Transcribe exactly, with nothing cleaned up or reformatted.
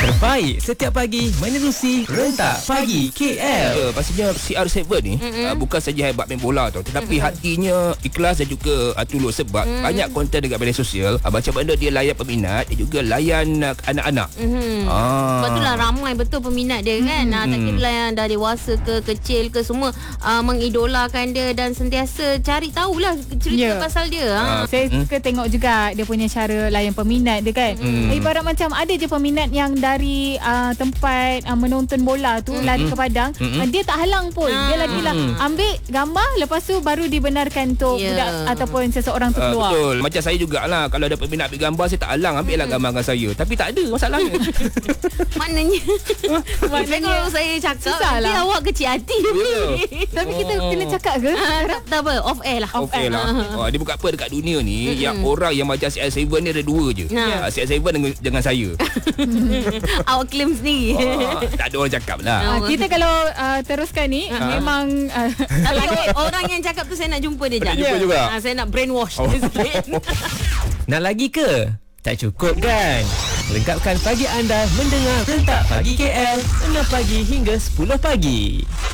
Terbaik setiap pagi menerusi Rentak Pagi K L. Uh, pastinya C R tujuh ni uh, bukan saja hebat main bola tau, tetapi Mm-mm. hatinya ikhlas dan juga uh, tulus sebab Mm-mm. banyak konten dekat media sosial. Uh, macam mana dia layan peminat, dia juga layan uh, anak-anak. Mm-hmm. Ah. Sebab itulah ramai betul peminat dia kan. Mm-hmm. Tak kira lah yang dah dewasa ke kecil ke semua uh, mengidolakan dia dan sentiasa cari tahulah cerita yeah. pasal dia. Uh, ha. Saya mm. suka tengok juga dia punya cara layan peminat dia kan. Mm. Ibarat macam ada je peminat yang dari uh, tempat uh, menonton bola tu mm-hmm. lari ke padang, mm-hmm. uh, dia tak halang pun. Ah. Dia lagilah ambil gambar, lepas tu baru dibenarkan untuk yeah. budak ataupun seseorang tu keluar. Uh, betul. Macam saya jugalah, kalau ada peminat ambil gambar, saya tak halang, ambil lah mm. gambar dengan saya. Tapi tak ada masalahnya. Maknanya Maknanya kalau saya cakap nanti lah. Awak kecil hati. Yeah. Tapi kita oh. kena cakap ke? Uh, tak, tak apa, off air lah. Off air lah. Uh. Dia bukan apa dekat dunia ni, mm-hmm. yang orang yang macam C R tujuh ni ada dua je. Yeah. Uh, C R tujuh dengan, dengan saya. Awak claim sendiri. Oh, tak ada orang cakap lah. Uh, kita kalau uh, teruskan ni uh. memang uh, tapi orang yang cakap tu saya nak jumpa dia je. Jumpa juga. Uh, saya nak brainwash oh. Nak lagi ke? Tak cukup kan? Lengkapkan pagi anda mendengar Rentak Pagi K L enam pagi hingga sepuluh pagi.